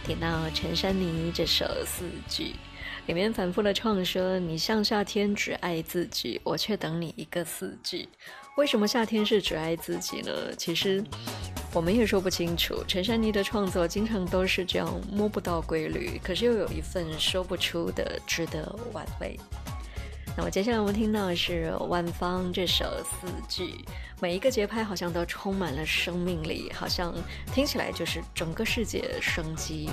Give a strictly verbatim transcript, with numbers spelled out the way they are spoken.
听到陈珊妮这首《四季》，里面反复的唱说：“你像夏天只爱自己，我却等你一个四季。”为什么夏天是只爱自己呢？其实我们也说不清楚。陈珊妮的创作经常都是这样摸不到规律，可是又有一份说不出的值得玩味。那么接下来我们听到的是万芳这首《四季》，每一个节拍好像都充满了生命力，好像听起来就是整个世界生机